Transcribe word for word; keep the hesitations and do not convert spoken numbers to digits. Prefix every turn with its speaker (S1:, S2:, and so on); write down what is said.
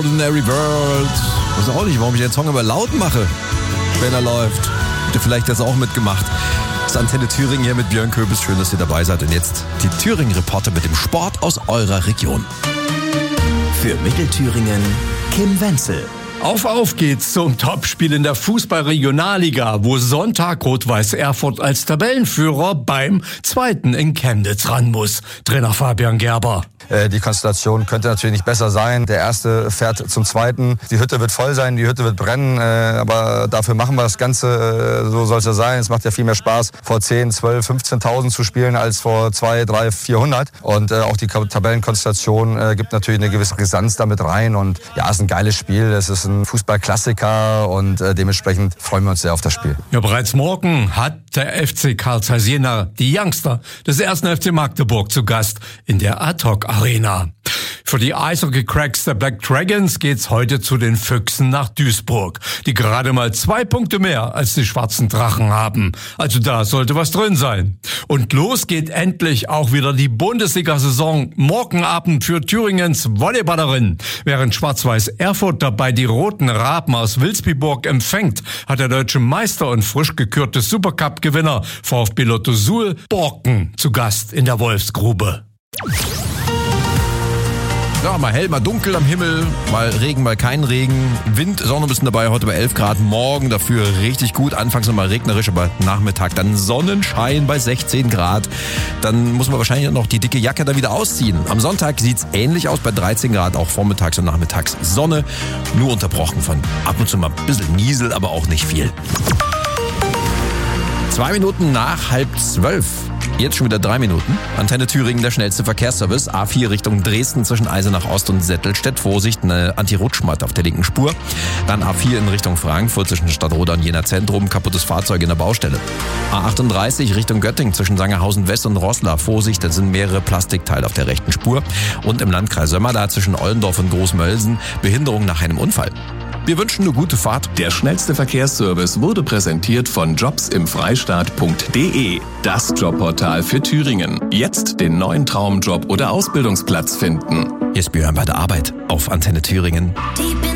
S1: Ordinary World. Ich weiß auch nicht, warum ich den Song aber laut mache, wenn er läuft. Habt ihr vielleicht das auch mitgemacht? Das ist Antenne Thüringen hier mit Björn Köbis. Schön, dass ihr dabei seid. Und jetzt die Thüringen-Reporter mit dem Sport aus eurer Region.
S2: Für Mittelthüringen Kim Wenzel.
S3: Auf, auf geht's zum Topspiel in der Fußball-Regionalliga, wo Sonntag Rot-Weiß Erfurt als Tabellenführer beim Zweiten in Chemnitz ran muss. Trainer Fabian Gerber.
S4: Die Konstellation könnte natürlich nicht besser sein. Der Erste fährt zum Zweiten. Die Hütte wird voll sein, die Hütte wird brennen. Aber dafür machen wir das Ganze, so soll es ja sein. Es macht ja viel mehr Spaß, vor zehn, zwölf, fünfzehntausend zu spielen, als vor zwei, drei, vierhundert. Und auch die Tabellenkonstellation gibt natürlich eine gewisse Brisanz damit rein. Und ja, es ist ein geiles Spiel. Es ist ein Fußballklassiker und dementsprechend freuen wir uns sehr auf das Spiel.
S3: Ja, bereits morgen hat der F C Carl Zeiss Jena die Youngster des ersten F C Magdeburg zu Gast in der Ad-Hoc-Arena. Für die Eishockey-Cracks der Black Dragons geht's heute zu den Füchsen nach Duisburg, die gerade mal zwei Punkte mehr als die Schwarzen Drachen haben. Also da sollte was drin sein. Und los geht endlich auch wieder die Bundesliga-Saison morgen Abend für Thüringens Volleyballerinnen. Während Schwarz-Weiß Erfurt dabei die Roten Raben aus Wilsbiburg empfängt, hat der deutsche Meister und frisch gekürte Supercup-Gewinner VfB Lotto Suhl Borken zu Gast in der Wolfsgrube.
S1: Ja, mal hell, mal dunkel am Himmel, mal Regen, mal kein Regen. Wind ist auch noch ein bisschen dabei, heute bei elf Grad. Morgen dafür richtig gut, anfangs noch mal regnerisch, aber Nachmittag dann Sonnenschein bei sechzehn Grad. Dann muss man wahrscheinlich noch die dicke Jacke da wieder ausziehen. Am Sonntag sieht's ähnlich aus bei dreizehn Grad, auch vormittags und nachmittags Sonne. Nur unterbrochen von ab und zu mal ein bisschen Niesel, aber auch nicht viel. Zwei Minuten nach halb zwölf. Jetzt schon wieder drei Minuten. Antenne Thüringen, der schnellste Verkehrsservice. A vier Richtung Dresden zwischen Eisenach Ost und Settelstedt. Vorsicht, eine Anti-Rutschmatte auf der linken Spur. Dann A vier in Richtung Frankfurt zwischen Stadtroda und Jena Zentrum. Kaputtes Fahrzeug in der Baustelle. A achtunddreißig Richtung Göttingen zwischen Sangerhausen West und Roßla. Vorsicht, da sind mehrere Plastikteile auf der rechten Spur. Und im Landkreis Sömmer, da zwischen Ollendorf und Großmölsen, Behinderung nach einem Unfall. Wir wünschen eine gute Fahrt.
S2: Der schnellste Verkehrsservice wurde präsentiert von jobs im freistaat punkt de. Das Jobportal für Thüringen. Jetzt den neuen Traumjob oder Ausbildungsplatz finden.
S1: Hier ist Björn bei der Arbeit auf Antenne Thüringen.